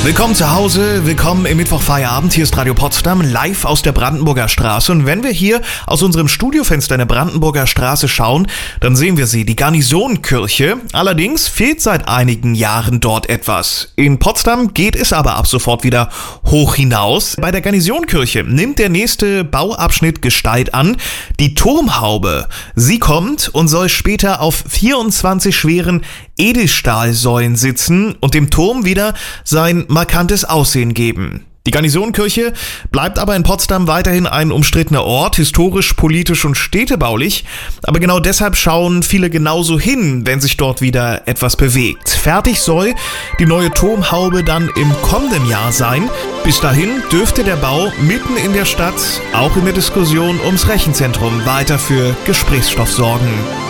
Willkommen zu Hause, willkommen im Mittwochfeierabend. Hier ist Radio Potsdam, live aus der Brandenburger Straße. Und wenn wir hier aus unserem Studiofenster in der Brandenburger Straße schauen, dann sehen wir sie, die Garnisonkirche. Allerdings fehlt seit einigen Jahren dort etwas. In Potsdam geht es aber ab sofort wieder hoch hinaus. Bei der Garnisonkirche nimmt der nächste Bauabschnitt Gestalt an. Die Turmhaube, sie kommt und soll später auf 24 schweren Edelstahlsäulen sitzen und dem Turm wieder sein markantes Aussehen geben. Die Garnisonkirche bleibt aber in Potsdam weiterhin ein umstrittener Ort, historisch, politisch und städtebaulich. Aber genau deshalb schauen viele genauso hin, wenn sich dort wieder etwas bewegt. Fertig soll die neue Turmhaube dann im kommenden Jahr sein. Bis dahin dürfte der Bau mitten in der Stadt, auch in der Diskussion ums Rechenzentrum, weiter für Gesprächsstoff sorgen.